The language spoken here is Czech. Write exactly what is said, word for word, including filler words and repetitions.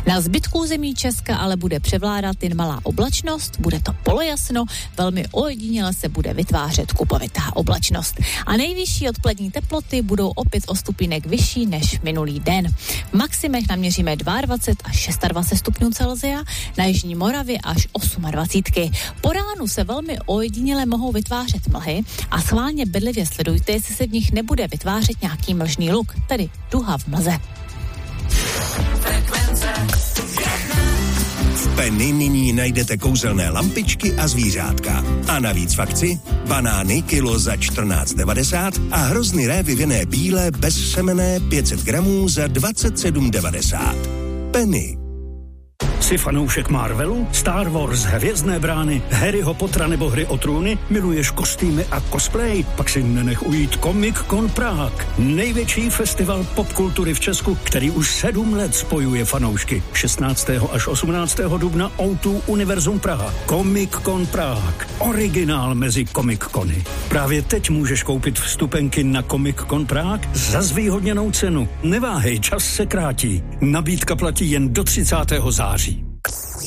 Na zbytku zemí Česka ale bude převládat jen malá oblačnost, bude to polojasno, velmi ojediněle se bude vytvářet kupovitá oblačnost. A nejvyšší odpolední teploty budou opět o stupínek vyšší než minulý den. V maximech naměříme dvacet dva až dvacet šest stupňů Celsia, na jižní Moravě až dvacet osm. Po ránu se velmi ojediněle mohou vytvářet mlhy a schválně bedlivě sledujte, jestli se v nich nebude vytvářet nějaký mlžný luk, tedy duha v mlze. V Penny nyní najdete kouzelné lampičky a zvířátka. A navíc v akci banány kilo za čtrnáct devadesát a hrozny révy vinné bílé bez semené pět set gramů za dvacet sedm devadesát. Penny. Jsi fanoušek Marvelu, Star Wars, Hvězdné brány, Harryho Pottera nebo Hry o trůny? Miluješ kostýmy a cosplay? Pak si nenech ujít Comic Con Prague. Největší festival popkultury v Česku, který už sedm let spojuje fanoušky. šestnáctého až osmnáctého dubna ó dva Univerzum Praha. Comic Con Prague. Originál mezi Comic Cony. Právě teď můžeš koupit vstupenky na Comic Con Prague za zvýhodněnou cenu. Neváhej, čas se krátí. Nabídka platí jen do třicátého září.